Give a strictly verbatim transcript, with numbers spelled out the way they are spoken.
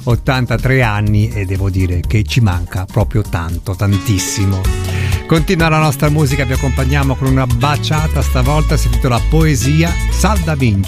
ottantatré anni e devo dire che ci manca proprio tanto, tantissimo. Continua la nostra musica, vi accompagniamo con una baciata, stavolta si intitola Poesia, Sal da Vinci.